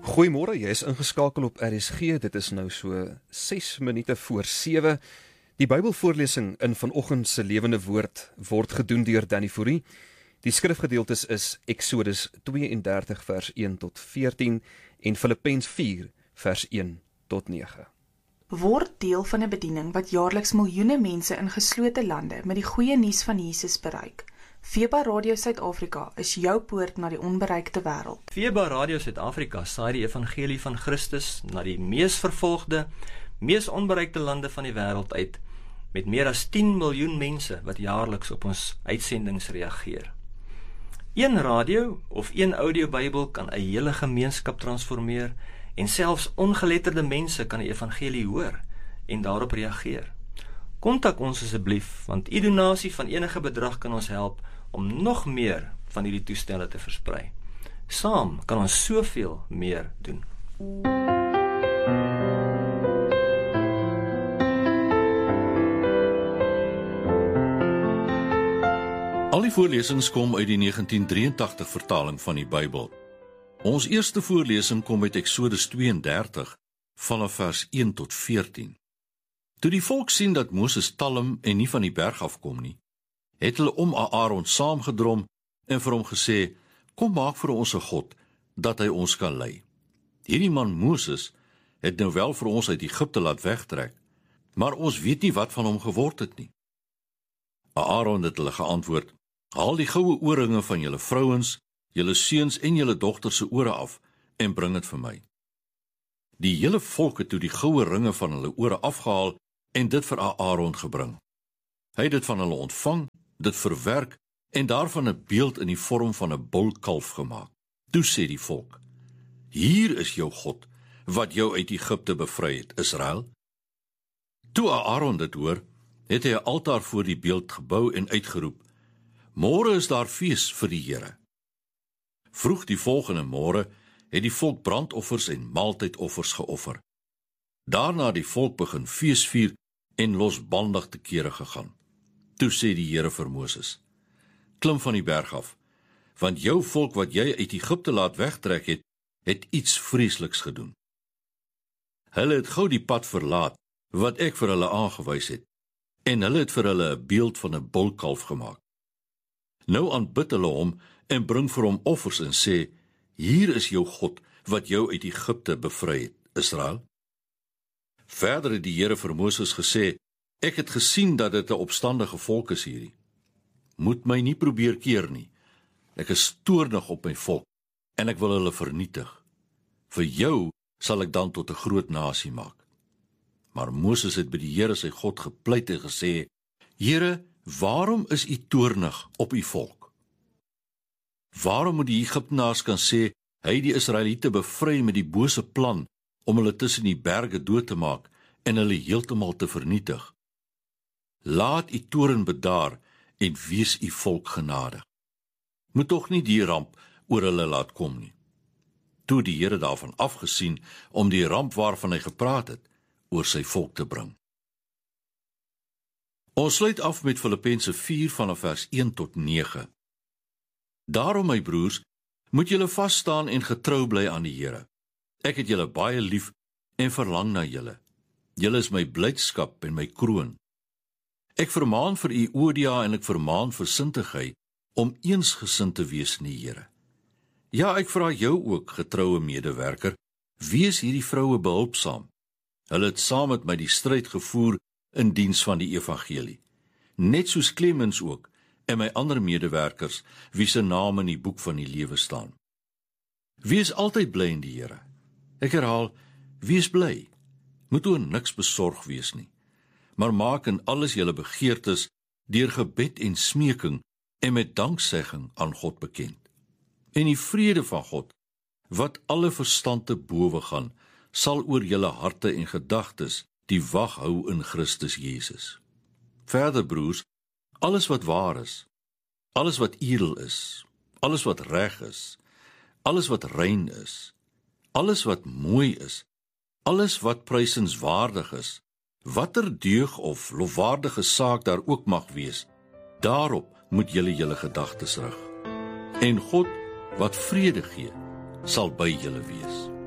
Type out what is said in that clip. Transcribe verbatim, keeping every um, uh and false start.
Goeiemôre, jy is ingeskakel op R S G, dit is nou so ses minute voor sewe. Die Bybelvoorlesing in vanoggend se lewende woord word gedoen deur Danny Fourie. Die skrifgedeeltes is Exodus twee en dertig vers een tot veertien en Filippense vier vers een tot nege. Word deel van 'n bediening wat jaarliks miljoene mense in geslote lande met die goeie nuus van Jesus bereik. Veba Radio Suid-Afrika is jou poort na die onbereikte wêreld. Veba Radio Suid-Afrika saai die evangelie van Christus na die mees vervolgde, mees onbereikte lande van die wêreld uit, met meer as tien miljoen mense wat jaarliks op ons uitsendings reageer. Een radio of een audiobybel kan 'n hele gemeenskap transformeer en selfs ongeletterde mense kan die evangelie hoor en daarop reageer. Kontak ons asseblief, want u donasie van enige bedrag kan ons help om nog meer van hierdie toestelle te versprei. Saam kan ons soveel meer doen. Al die voorlesings kom uit die negentien drieëntagtig vertaling van die Bybel. Ons eerste voorlesing kom uit Exodus twee en dertig, vanaf vers een tot veertien. Toe die volk sien dat Moses talm en nie van die berg afkom nie, het hulle om Aaron saamgedrom en vir hom gesê, kom maak vir ons 'n God, dat hy ons kan lei. Hierdie man Moses het nou wel vir ons uit Egipte laat wegtrek, maar ons weet nie wat van hom geword het nie. Aaron het hulle geantwoord, haal die goue oorringe van julle vrouens, julle seuns en julle dogters se ore af en bring dit vir my. Die hele volk het toe die goue ringe van hulle ore afgehaal en dit vir Aaron gebring. Hy het dit van hulle ontvang, dit verwerk en daarvan 'n beeld in die vorm van 'n bulkalf gemaak. Toe sê die volk, hier is jou God, wat jou uit Egipte bevry het, Israel. Toe Aaron dit hoor, het hy 'n altaar voor die beeld gebou en uitgeroep, môre is daar fees vir die Here. Vroeg die volgende môre het die volk brandoffers en maaltydoffers geoffer. Daarna het die volk begin feesvier en losbandig te kere gegaan. Toe sê die Here vir Moses, klim van die berg af, want jou volk wat jy uit Egipte laat wegtrek het, het iets vreesliks gedoen. Hulle het gou die pad verlaat, wat ek vir hulle aangewys het, en hulle het vir hulle 'n beeld van 'n bulkalf gemaak. Nou aanbid hulle hom en bring vir hom offers en sê, hier is jou God, wat jou uit Egipte bevry het, Israel. Verder het die Here vir Moses gesê, ek het gesien dat dit 'n opstandige volk is hierdie. Moet my nie probeer keer nie. Ek is toornig op my volk, en ek wil hulle vernietig. Vir jou sal ek dan tot 'n groot nasie maak. Maar Moses het by die Here sy God gepleit en gesê, Here, waarom is u toornig op u volk? Waarom moet die Egiptenaars kan sê, hy het die Israeliete bevry met die bose plan, om hulle tussen die berge dood te maak, en hulle heeltemal te vernietig? Laat u toorn bedaar, en wees u volk genadig. Moet tog nie die ramp oor hulle laat kom nie. Toe die Here daarvan afgesien, om die ramp waarvan hy gepraat het, oor sy volk te bring. Ons sluit af met Filippense vier vanaf vers een tot nege. Daarom, my broers, moet julle vas staan en getrou bly aan die Here. Ek het julle baie lief en verlang na julle. Julle is my blydskap en my kroon. Ek vermaan vir Euodia en ek vermaan vir Sintige om eensgesind te wees in die Here. Ja, ek vra jou ook, getroue medewerker, wees hierdie vroue behulpsaam. Hulle het saam met my die stryd gevoer in diens van die evangelie. Net soos Clemens ook, en my ander medewerkers, wie se name in die boek van die lewe staan. Wees altyd bly in die Here. Ek herhaal, wees bly. Moet oor niks besorg wees nie, maar maak in alles julle begeertes deur gebed en smeking en met danksegging aan God bekend. En die vrede van God, wat alle verstand te bowe gaan, sal oor julle harte en gedagtes die wag hou in Christus Jesus. Verder, broers, alles wat waar is, alles wat edel is, alles wat reg is, alles wat rein is, alles wat mooi is, alles wat prysenswaardig is, watter deug of lofwaardige saak daar ook mag wees, daarop moet julle julle gedagtes rig. En God, wat vrede gee, sal by julle wees.